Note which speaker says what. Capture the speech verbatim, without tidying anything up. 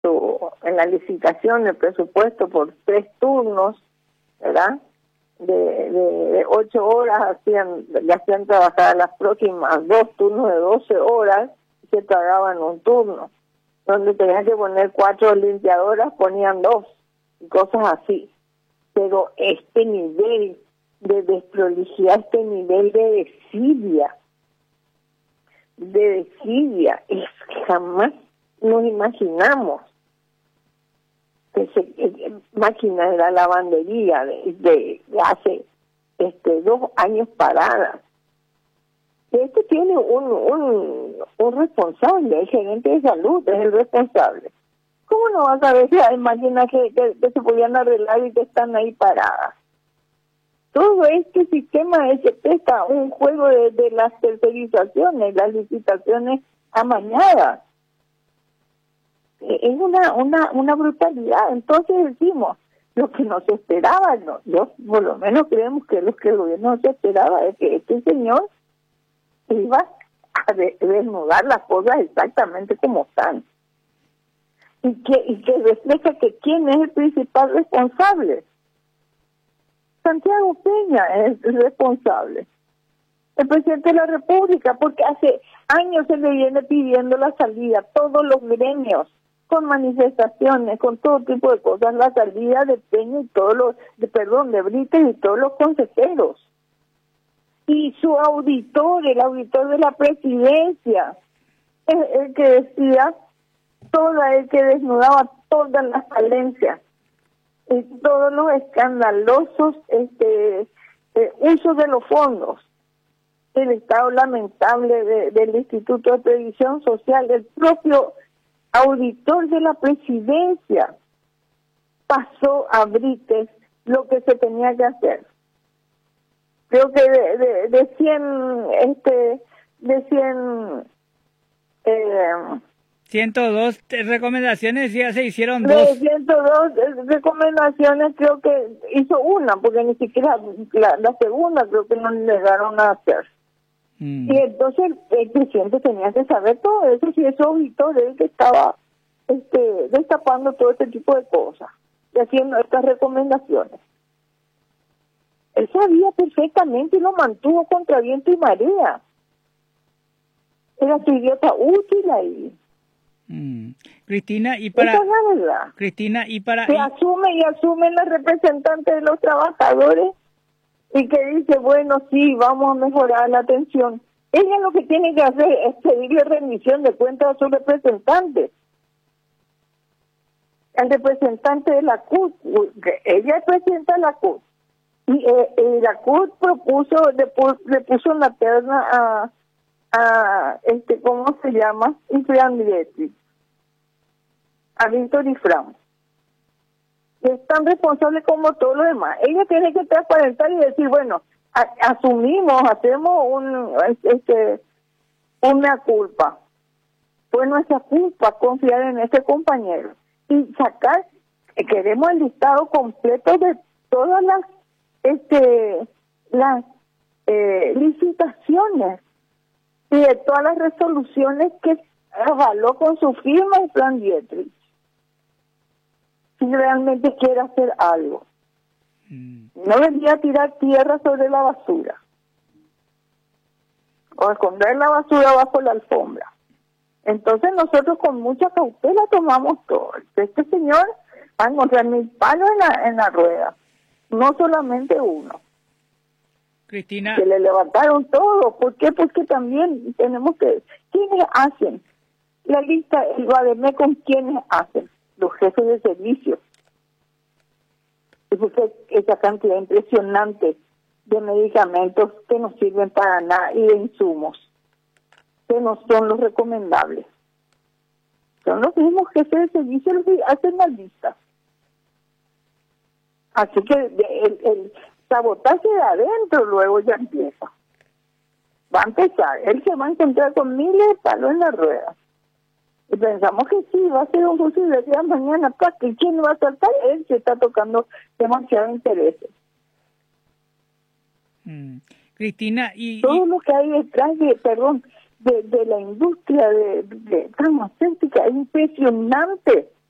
Speaker 1: su, en la licitación el presupuesto por tres turnos, ¿verdad? De, de, de ocho horas hacían, le hacían trabajar a las próximas dos turnos de doce horas y se pagaban un turno. Donde tenían que poner cuatro limpiadoras, ponían dos, y cosas así. Pero este nivel de desprolijidad, este nivel de desidia, de desidia, es que jamás nos imaginamos que se eh, máquina de la lavandería de, de, de hace este dos años paradas. Este tiene un, un, un responsable, el gerente de salud es el responsable. ¿Cómo no vas a ver si hay máquinas que, que, que se podían arreglar y que están ahí paradas? Todo este sistema se presta un juego de, de las tercerizaciones, las licitaciones amañadas. Es una, una, una brutalidad. Entonces decimos, lo que nos esperaba, no, yo por lo menos creemos que lo que el gobierno nos esperaba es que este señor iba a de, desnudar las cosas exactamente como están. Y que, y que refleja que quién es el principal responsable. Santiago Peña es el responsable, el presidente de la República, porque hace años se le viene pidiendo la salida, todos los gremios, con manifestaciones, con todo tipo de cosas, la salida de Peña y todos los, de, perdón, de Brites y todos los consejeros. Y su auditor, el auditor de la presidencia, es el que decía, toda el que desnudaba todas las falencias, y todos los escandalosos este, eh, usos de los fondos, el estado lamentable de, del Instituto de Previsión Social, del propio auditor de la presidencia, pasó a Brites lo que se tenía que hacer. Creo que de, de, de cien, este, de cien... Eh,
Speaker 2: ciento dos recomendaciones, ya se hicieron
Speaker 1: de
Speaker 2: dos.
Speaker 1: ciento dos recomendaciones creo que hizo una, porque ni siquiera la, la segunda creo que no le llegaron a hacer. Mm. Y entonces el presidente tenía que saber todo eso, si ese auditor es el que estaba este, destapando todo este tipo de cosas y haciendo estas recomendaciones. Él sabía perfectamente y lo mantuvo contra viento y marea. Era su idiota útil ahí.
Speaker 2: Mm. Cristina, y para...
Speaker 1: Esa es la verdad.
Speaker 2: Cristina, y para...
Speaker 1: Se asume y asumen los representantes de los trabajadores y que dice, bueno, sí, vamos a mejorar la atención. Ella lo que tiene que hacer es pedirle rendición de cuentas a sus representantes. El representante de la C U T, ella representa la C U T. Y eh, la C U T propuso, le, le puso en la terna a, a este, ¿cómo se llama? Ifrán Dietrich, a Víctor Ifrán. Es tan responsable como todo lo demás. Ella tiene que transparentar y decir, bueno, a, asumimos, hacemos un, este, una culpa. Fue nuestra culpa confiar en ese compañero. Y sacar, queremos el listado completo de todas las este las eh, licitaciones y de todas las resoluciones que avaló con su firma el plan Dietrich, si realmente quiere hacer algo. Mm. No vendría a tirar tierra sobre la basura o a esconder la basura bajo la alfombra. Entonces nosotros con mucha cautela tomamos todo. Este señor va a encontrar mil palos en la, en la rueda, no solamente uno.
Speaker 2: Cristina.
Speaker 1: Se le levantaron todos. ¿Por qué? Porque también tenemos que... ¿Quiénes hacen? La lista, el Bademé, ¿con quiénes hacen? Los jefes de servicio. Y porque esa cantidad impresionante de medicamentos que no sirven para nada y de insumos que no son los recomendables. Son los mismos jefes de servicio los que hacen la lista. Así que el, el sabotaje de adentro luego ya empieza. Va a empezar. Él se va a encontrar con miles de palos en la rueda. Y pensamos que sí, va a ser un posible día mañana. ¿Para qué? ¿Quién va a saltar? Él se está tocando demasiado intereses.
Speaker 2: Mm. Cristina, y...
Speaker 1: Todo lo que hay detrás de, perdón, de, de la industria de, de farmacéutica es impresionante.